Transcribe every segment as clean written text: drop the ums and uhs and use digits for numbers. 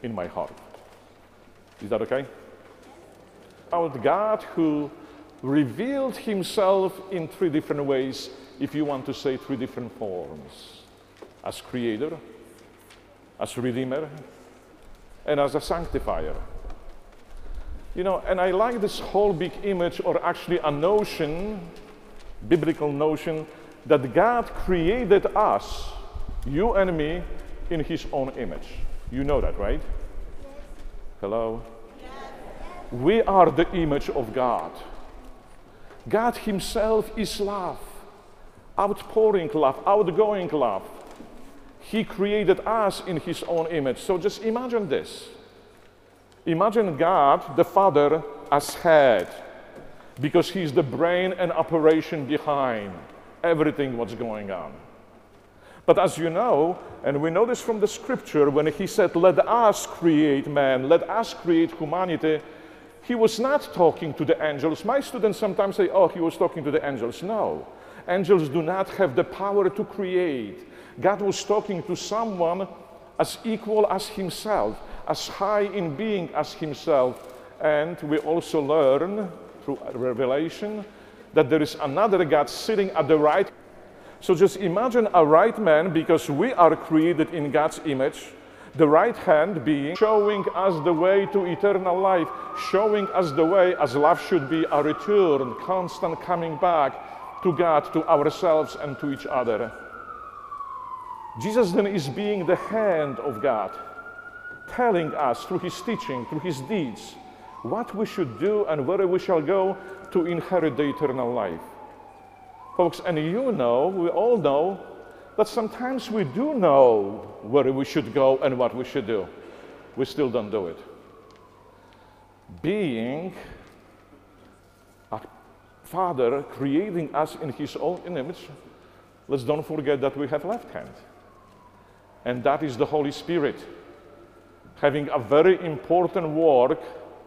in my heart. Is that okay? About God who revealed himself in three different ways, if you want to say three different forms. As creator, as redeemer, and as a sanctifier. You know, and I like this whole big image, or actually a notion, biblical notion, that God created us, you and me, in his own image. You know that, right? Hello? We are the image of God. God himself is love, outpouring love, outgoing love. He created us in his own image. So just imagine this. Imagine God, the Father, as head, because he's the brain and operation behind everything what's going on. But as you know, and we know this from the scripture, when he said, let us create man, let us create humanity, he was not talking to the angels. My students sometimes say, oh, he was talking to the angels. No, angels do not have the power to create. God was talking to someone as equal as himself, as high in being as himself. And we also learn through Revelation that there is another God sitting at the right. So just imagine a right man, because we are created in God's image, the right hand being showing us the way to eternal life, showing us the way as love should be, a return, constant coming back to God, to ourselves and to each other. Jesus then is being the hand of God, telling us through his teaching, through his deeds, what we should do and where we shall go to inherit the eternal life. Folks, and you know, we all know, that sometimes we do know where we should go and what we should do. We still don't do it. Being a Father creating us in his own image, let's don't forget that we have left hand. And that is the Holy Spirit, having a very important work,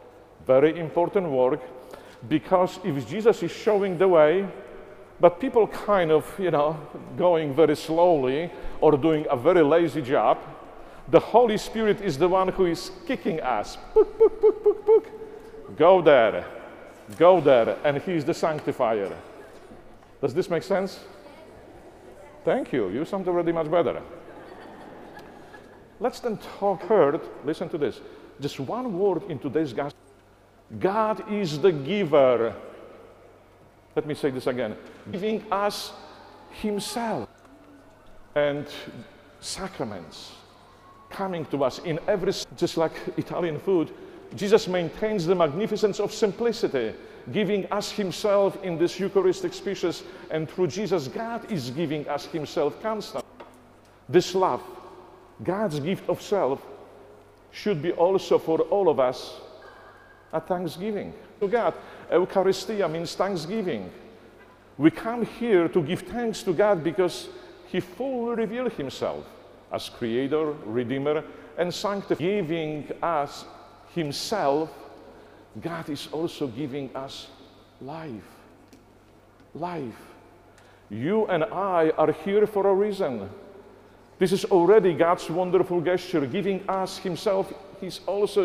because if Jesus is showing the way, but people kind of, going very slowly or doing a very lazy job, the Holy Spirit is the one who is kicking us. Book, book, book, book, book. Go there, and he is the sanctifier. Does this make sense? Thank you, you sound already much better. Let's then talk heard, listen to this, just one word in today's gospel. God is the giver. Let me say this again, giving us himself and sacraments coming to us in every, just like Italian food, Jesus maintains the magnificence of simplicity, giving us himself in this Eucharistic species, and through Jesus, God is giving us himself constantly. This love, God's gift of self, should be also for all of us a thanksgiving to God. Eucharistia means thanksgiving. We come here to give thanks to God because he fully revealed himself as creator, redeemer, and sanctifier. Giving us himself, God is also giving us life. Life. You and I are here for a reason. This is already God's wonderful gesture, giving us himself. He's also